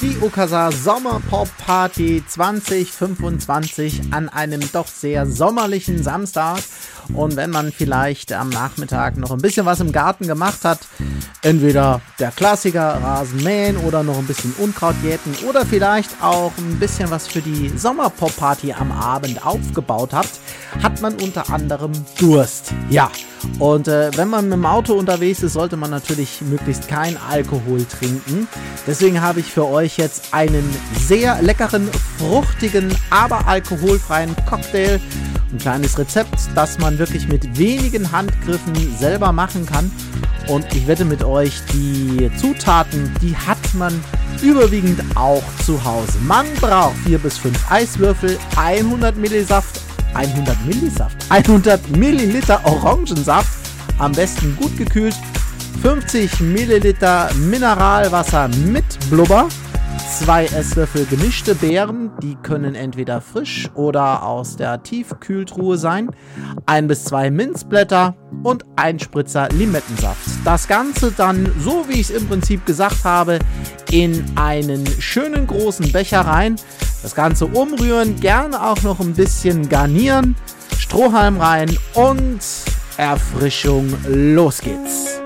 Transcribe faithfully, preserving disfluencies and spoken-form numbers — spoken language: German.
Die Ukasa Sommerpop-Party zwanzig fünfundzwanzig an einem doch sehr sommerlichen Samstag. Und wenn man vielleicht am Nachmittag noch ein bisschen was im Garten gemacht hat, entweder der Klassiker Rasenmähen oder noch ein bisschen Unkraut jäten oder vielleicht auch ein bisschen was für die Sommerpop-Party am Abend aufgebaut habt, hat man unter anderem Durst. Ja, und äh, wenn man mit dem Auto unterwegs ist, sollte man natürlich möglichst kein Alkohol trinken. Deswegen habe ich für euch jetzt einen sehr leckeren, fruchtigen, aber alkoholfreien Cocktail. Ein kleines Rezept, das man wirklich mit wenigen Handgriffen selber machen kann. Und ich wette mit euch, die Zutaten, die hat man überwiegend auch zu Hause. Man braucht vier bis fünf Eiswürfel, hundert Millisaft, hundert Millisaft, hundert Milliliter Orangensaft, am besten gut gekühlt, fünfzig Milliliter Mineralwasser mit Blubber, zwei Esslöffel gemischte Beeren, die können entweder frisch oder aus der Tiefkühltruhe sein, ein bis zwei Minzblätter und ein Spritzer Limettensaft. Das Ganze dann, so wie ich es im Prinzip gesagt habe, in einen schönen großen Becher rein. Das Ganze umrühren, gerne auch noch ein bisschen garnieren, Strohhalm rein und Erfrischung, los geht's!